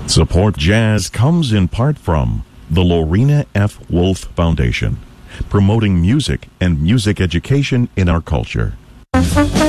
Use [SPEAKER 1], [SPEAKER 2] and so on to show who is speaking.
[SPEAKER 1] Support Jazz comes in part from the Lorena F. Wolf Foundation, promoting music and music education in our culture.